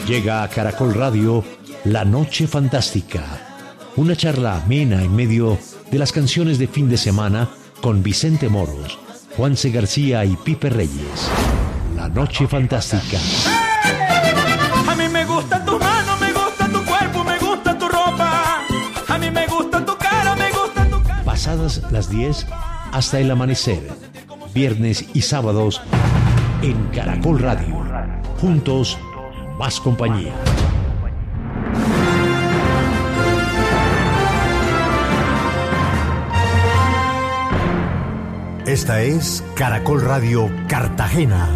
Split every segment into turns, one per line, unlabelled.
Llega a Caracol Radio La Noche Fantástica, una charla amena en medio de las canciones de fin de semana con Vicente Moros, Juanse García y Pipe Reyes. La Noche Fantástica.
A mí me gusta tu mano, me gusta tu cuerpo, me gusta tu ropa. A mí me gusta tu cara, me gusta tu cara.
Pasadas las 10 hasta el amanecer, viernes y sábados en Caracol Radio. Juntos, más compañía.
Esta es Caracol Radio Cartagena,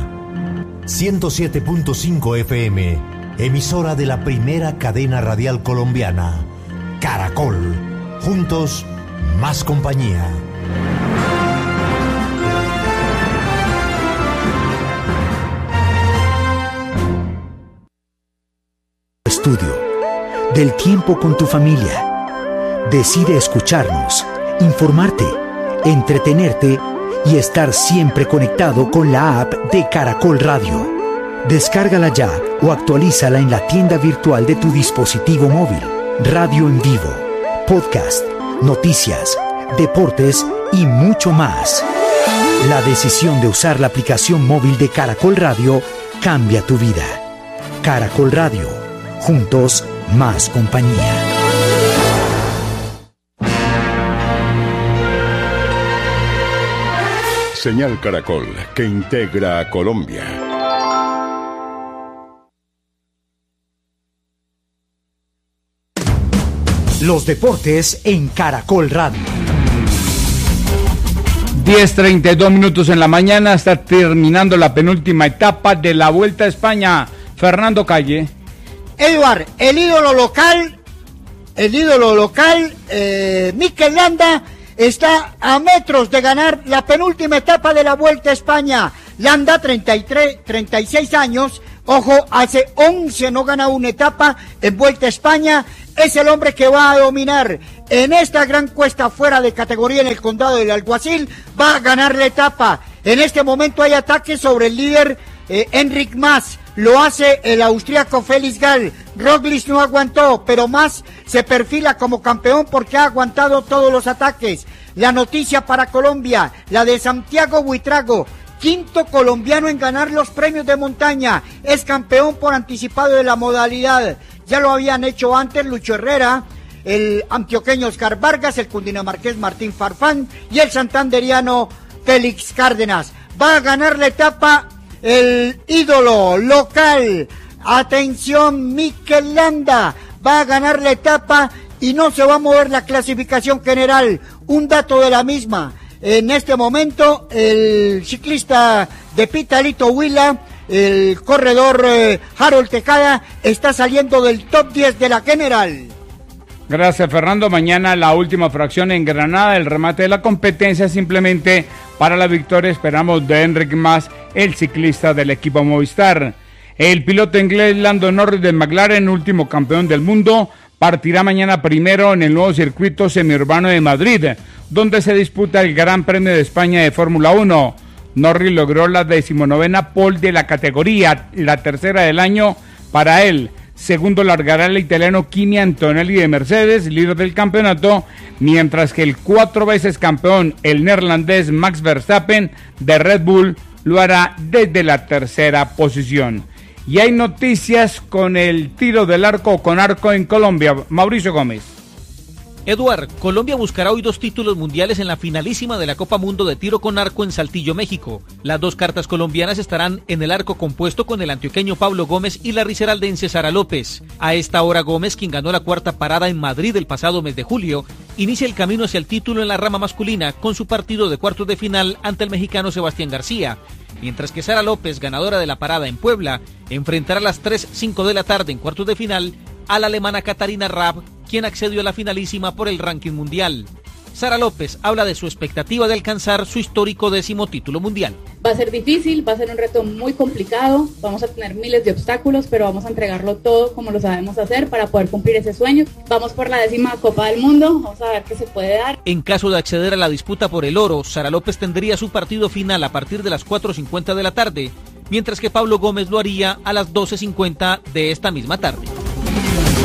107.5 FM, emisora de la primera cadena radial colombiana. Caracol, juntos, más compañía.
Estudio del tiempo con tu familia. Decide escucharnos, informarte, entretenerte y estar siempre conectado con la app de Caracol Radio. Descárgala ya o actualízala en la tienda virtual de tu dispositivo móvil. Radio en vivo, podcast, noticias, deportes y mucho más. La decisión de usar la aplicación móvil de Caracol Radio cambia tu vida. Caracol Radio, juntos, más compañía.
Señal Caracol, que integra a Colombia.
Los deportes en Caracol Radio.
10:32 minutos en la mañana, está terminando la penúltima etapa de la Vuelta a España. Fernando Calle.
Eduard, el ídolo local, Mikel Landa, está a metros de ganar la penúltima etapa de la Vuelta a España. Landa, 36 años, ojo, hace 11 no gana una etapa en Vuelta a España. Es el hombre que va a dominar en esta gran cuesta fuera de categoría en el condado del Alguacil. Va a ganar la etapa. En este momento hay ataques sobre el líder Enric Mas. Lo hace el austríaco Félix Gall. Roglic no aguantó, pero Mas se perfila como campeón porque ha aguantado todos los ataques. La noticia para Colombia, la de Santiago Buitrago, quinto colombiano en ganar los premios de montaña. Es campeón por anticipado de la modalidad. Ya lo habían hecho antes Lucho Herrera, el antioqueño Oscar Vargas, el cundinamarqués Martín Farfán y el santanderiano Félix Cárdenas. Va a ganar la etapa el ídolo local. Atención, Mikel Landa va a ganar la etapa y no se va a mover la clasificación general. Un dato de la misma. En este momento, el ciclista de Pitalito Huila, el corredor Harold Tejada, está saliendo del top 10 de la general.
Gracias, Fernando. Mañana la última fracción en Granada, el remate de la competencia simplemente para la victoria, esperamos, de Enric Mas, el ciclista del equipo Movistar. El piloto inglés Lando Norris de McLaren, último campeón del mundo, partirá mañana primero en el nuevo circuito semiurbano de Madrid, donde se disputa el Gran Premio de España de Fórmula 1. Norris logró la 19ª pole de la categoría, la tercera del año para él. Segundo largará el italiano Kimi Antonelli de Mercedes, líder del campeonato, mientras que el 4 veces campeón, el neerlandés Max Verstappen de Red Bull, lo hará desde la tercera posición. Y hay noticias con el tiro del arco con arco en Colombia. Mauricio Gómez.
Eduard, Colombia buscará hoy 2 títulos mundiales en la finalísima de la Copa Mundo de Tiro con Arco en Saltillo, México. Las 2 cartas colombianas estarán en el arco compuesto con el antioqueño Pablo Gómez y la risaraldense Sara López. A esta hora Gómez, quien ganó la 4ª parada en Madrid el pasado mes de julio, inicia el camino hacia el título en la rama masculina con su partido de cuartos de final ante el mexicano Sebastián García. Mientras que Sara López, ganadora de la parada en Puebla, enfrentará a las 3:05 de la tarde en cuartos de final a la alemana Katarina Raab, quien accedió a la finalísima por el ranking mundial. Sara López habla de su expectativa de alcanzar su histórico 10º título mundial.
Va a ser difícil, va a ser un reto muy complicado, vamos a tener miles de obstáculos, pero vamos a entregarlo todo como lo sabemos hacer para poder cumplir ese sueño. Vamos por la 10ª Copa del Mundo, vamos a ver qué se puede dar.
En caso de acceder a la disputa por el oro, Sara López tendría su partido final a partir de las 4:50 de la tarde, mientras que Pablo Gómez lo haría a las 12:50 de esta misma tarde.